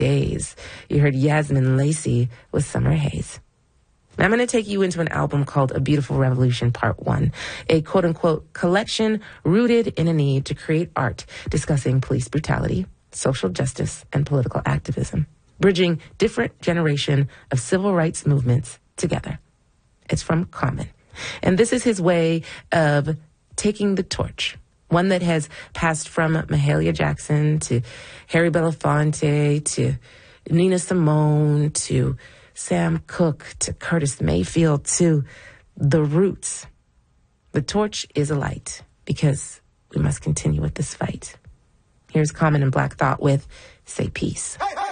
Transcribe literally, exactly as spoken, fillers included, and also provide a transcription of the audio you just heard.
Days. You heard Yasmin Lacey with Summer Haze. Now I'm going to take you into an album called A Beautiful Revolution Part one, a quote-unquote collection rooted in a need to create art discussing police brutality, social justice, and political activism, bridging different generation of civil rights movements together. It's from Common. And this is his way of taking the torch, one that has passed from Mahalia Jackson to Harry Belafonte to Nina Simone to Sam Cooke to Curtis Mayfield to The Roots. The torch is alight because we must continue with this fight. Here's Common and Black Thought with Say Peace. Hey, hey!